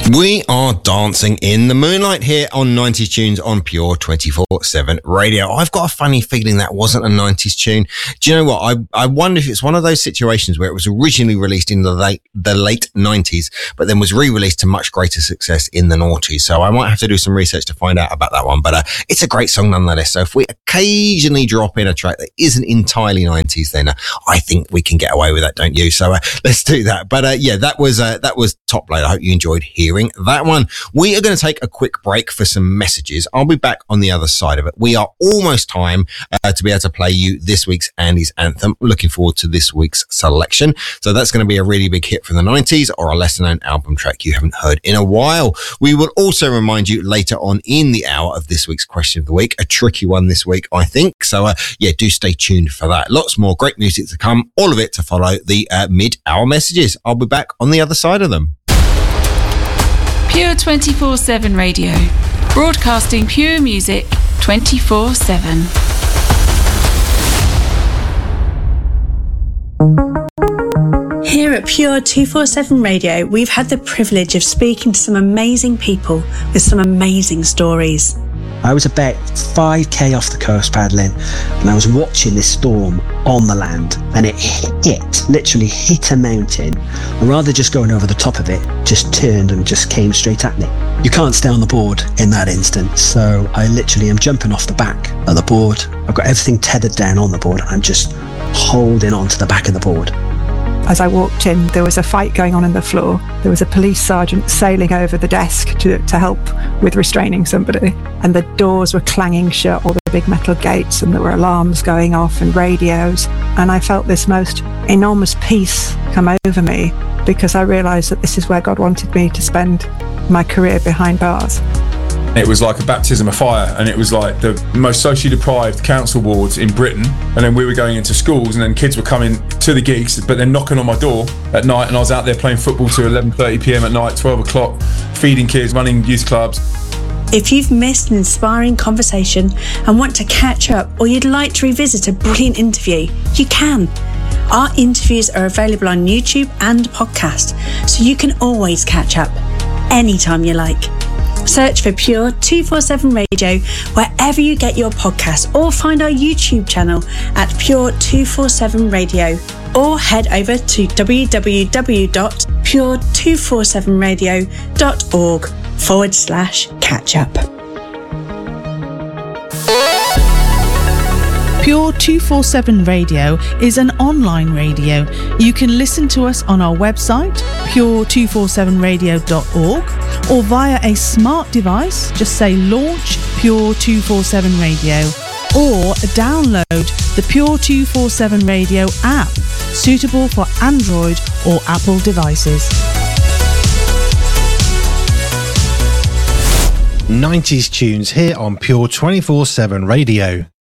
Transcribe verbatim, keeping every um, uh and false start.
We are dancing in the moonlight here on nineties Tunes on Pure twenty-four seven Radio. I've got a funny feeling that wasn't a nineties tune. Do you know what? I, I wonder if it's one of those situations where it was originally released in the late, the late nineties, but then was re-released to much greater success in the noughties. So I might have to do some research to find out about that one. But uh, it's a great song nonetheless. So if we occasionally drop in a track that isn't entirely nineties, then uh, I think we can get away with that, don't you? So uh, let's do that. But uh, yeah, that was uh, that was top load. I hope you enjoyed hearing that one. We are going to take a quick break for some messages. I'll be back on the other side of it. We are almost time uh, to be able to play you this week's Andy's Anthem. Looking forward to this week's selection. So that's going to be a really big hit from the nineties or a lesser known album track you haven't heard in a while. We will also remind you later on in the hour of this week's question of the week, a tricky one this week, I think. So uh, yeah, do stay tuned for that. Lots more great music to come, all of it to follow the uh, mid-hour messages. I'll be back on the other side of them. Pure twenty-four seven Radio, broadcasting pure music twenty-four seven. Here at Pure two forty-seven Radio, we've had the privilege of speaking to some amazing people with some amazing stories. I was about five k off the coast paddling, and I was watching this storm on the land, and it hit, literally hit a mountain, and rather just going over the top of it, just turned and just came straight at me. You can't stay on the board in that instance, so I literally am jumping off the back of the board. I've got everything tethered down on the board, and I'm just holding on to the back of the board. As I walked in, there was a fight going on on the floor. There was a police sergeant sailing over the desk to, to help with restraining somebody. And the doors were clanging shut, all the big metal gates, and there were alarms going off and radios. And I felt this most enormous peace come over me because I realised that this is where God wanted me to spend my career behind bars. It was like a baptism of fire, and it was like the most socially deprived council wards in Britain, and then we were going into schools, and then kids were coming to the gigs but then knocking on my door at night, and I was out there playing football till eleven thirty p.m. at night, twelve o'clock, feeding kids, running youth clubs. If you've missed an inspiring conversation and want to catch up, or you'd like to revisit a brilliant interview, you can. Our interviews are available on YouTube and podcast, so you can always catch up anytime you like. Search for Pure two forty-seven Radio wherever you get your podcasts, or find our YouTube channel at Pure two forty-seven Radio, or head over to w w w dot pure two forty-seven radio dot org forward slash catch up. Pure two forty-seven Radio is an online radio. You can listen to us on our website, pure two forty-seven radio dot org, or via a smart device. Just say launch Pure two forty-seven Radio, or download the Pure two forty-seven Radio app, suitable for Android or Apple devices. nineties tunes here on Pure twenty-four seven Radio.